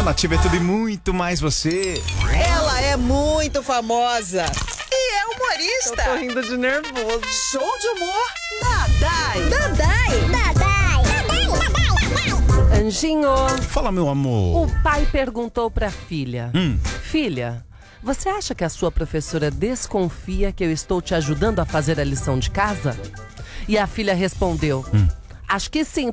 Nativa é tudo e muito mais você. Ela é muito famosa e é humorista. Eu tô rindo de nervoso. Show de humor na Dai. Anjinho, Fala, meu amor. o pai perguntou pra filha. Filha, você acha que a sua professora desconfia que eu estou te ajudando a fazer a lição de casa? E a filha respondeu. Acho que sim,